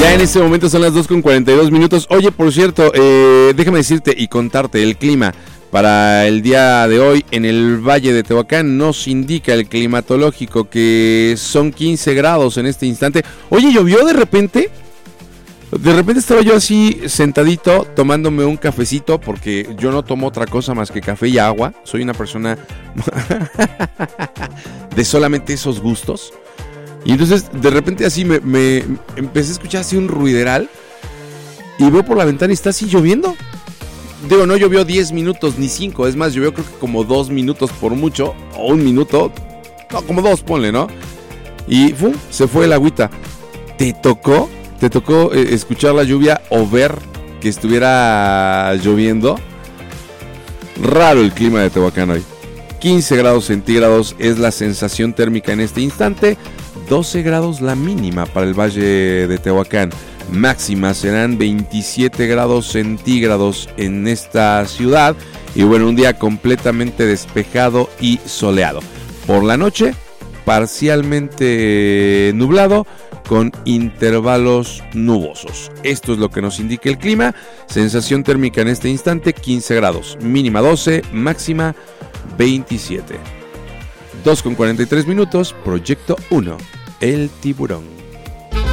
Ya en este momento son las 2:42. Oye, por cierto, déjame decirte y contarte el clima para el día de hoy en el Valle de Tehuacán. Nos indica el climatológico que son 15 grados en este instante. Oye, llovió de repente. De repente estaba yo así sentadito tomándome un cafecito, porque yo no tomo otra cosa más que café y agua. Soy una persona de solamente esos gustos. Y entonces de repente así me empecé a escuchar así un ruideral. Y veo por la ventana y está así lloviendo. Digo, no llovió 10 minutos ni 5. Es más, llovió creo que como 2 minutos por mucho. O 1 minuto. No, como 2, ponle, ¿no? Y ¡fum! Se fue el agüita. ¿Te tocó escuchar la lluvia o ver que estuviera lloviendo? Raro el clima de Tehuacán hoy. 15 grados centígrados es la sensación térmica en este instante. 12 grados la mínima para el Valle de Tehuacán. Máximas serán 27 grados centígrados en esta ciudad. Y bueno, un día completamente despejado y soleado. Por la noche, parcialmente nublado con intervalos nubosos. Esto es lo que nos indica el clima. Sensación térmica en este instante 15 grados, mínima 12, máxima 27. 2:43, Proyecto 1, El Tiburón.